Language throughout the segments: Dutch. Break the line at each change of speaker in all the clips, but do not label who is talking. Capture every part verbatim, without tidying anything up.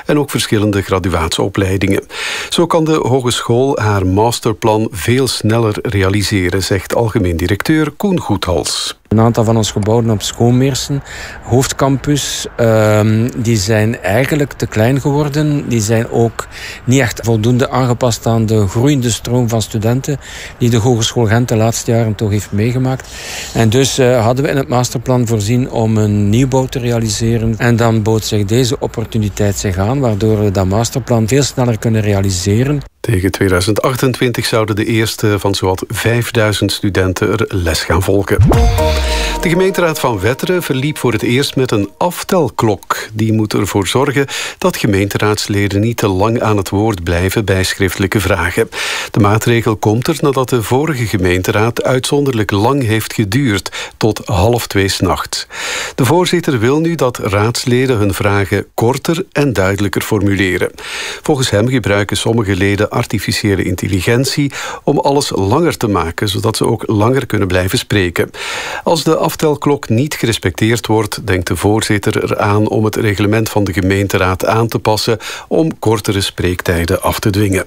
en ook verschillende graduatieopleidingen. Zo kan de hogeschool haar masterplan veel sneller realiseren, zegt algemeen directeur Koen Goethals.
Een aantal van ons gebouwen op Schoonmeersen, hoofdcampus, uh, die zijn eigenlijk te klein geworden. Die zijn ook niet echt voldoende aangepast aan de groeiende stroom van studenten die de Hogeschool Gent de laatste jaren toch heeft meegemaakt. En dus uh, hadden we in het masterplan voorzien om een nieuwbouw te realiseren. En dan bood zich deze opportuniteit zich aan, waardoor we dat masterplan veel sneller kunnen realiseren.
Tegen tweeduizend achtentwintig zouden de eerste van zowat vijfduizend studenten er les gaan volgen. De gemeenteraad van Wetteren verliep voor het eerst met een aftelklok. Die moet ervoor zorgen dat gemeenteraadsleden niet te lang aan het woord blijven bij schriftelijke vragen. De maatregel komt er nadat de vorige gemeenteraad uitzonderlijk lang heeft geduurd, tot half twee 's nachts. De voorzitter wil nu dat raadsleden hun vragen korter en duidelijker formuleren. Volgens hem gebruiken sommige leden artificiële intelligentie om alles langer te maken, zodat ze ook langer kunnen blijven spreken. Als de aftelklok niet gerespecteerd wordt, denkt de voorzitter eraan om het reglement van de gemeenteraad aan te passen om kortere spreektijden af te dwingen.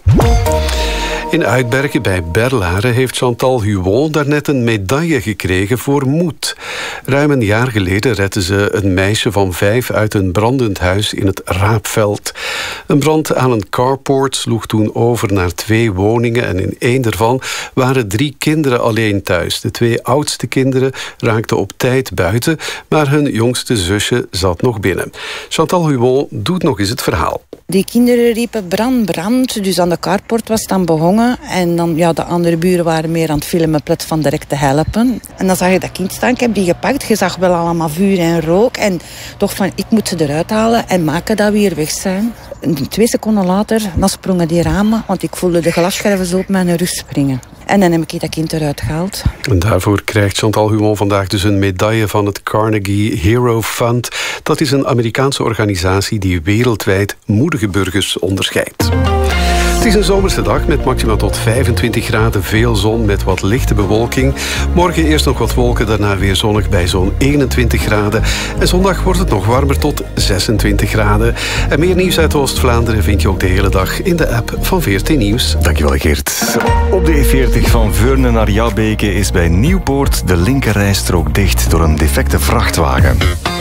In Uitbergen bij Berlare heeft Chantal Huon daarnet een medaille gekregen voor moed. Ruim een jaar geleden redde ze een meisje van vijf uit een brandend huis in het Raapveld. Een brand aan een carport sloeg toen over naar twee woningen en in één daarvan waren drie kinderen alleen thuis. De twee oudste kinderen raakten op tijd buiten, maar hun jongste zusje zat nog binnen. Chantal Huon doet nog eens het verhaal.
Die kinderen riepen brand, brand, dus aan de carport was dan begonnen. En dan, ja, de andere buren waren meer aan het filmen in plaats van direct te helpen. En dan zag je dat kind staan, ik heb die gepakt. Je zag wel allemaal vuur en rook. En toch van, ik moet ze eruit halen en maken dat we hier weg zijn. En twee seconden later, dan sprongen die ramen, want ik voelde de glasscherven zo op mijn rug springen. En dan heb ik dat kind eruit gehaald.
En daarvoor krijgt Chantal Huon vandaag dus een medaille van het Carnegie Hero Fund. Dat is een Amerikaanse organisatie die wereldwijd moedige burgers onderscheidt. Het is een zomerse dag met maximaal tot vijfentwintig graden, veel zon met wat lichte bewolking. Morgen eerst nog wat wolken, daarna weer zonnig bij zo'n eenentwintig graden. En zondag wordt het nog warmer tot zesentwintig graden. En meer nieuws uit Oost-Vlaanderen vind je ook de hele dag in de app van V R T Nieuws.
Dankjewel Geert. Op de E veertig van Veurne naar Joubeke is bij Nieuwpoort de linkerrijstrook dicht door een defecte vrachtwagen.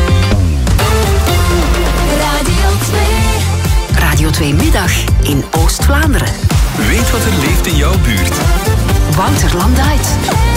Radio twee Middag in Oost-Vlaanderen.
Weet wat er leeft in jouw buurt.
Wouter Landuit.